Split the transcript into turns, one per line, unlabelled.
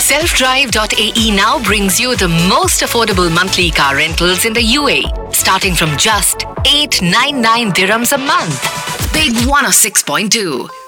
Selfdrive.ae now brings you the most affordable monthly car rentals in the UAE, starting from just 899 dirhams a month. Big 106.2.